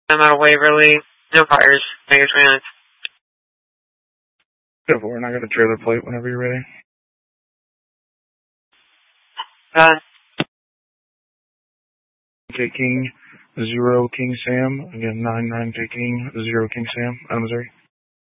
I'm out of Waverly. No fires. Negative 29. Go for it. I got a trailer plate whenever you're ready. King 0 King Sam. Again, 99 King 0 King Sam. Out of Missouri.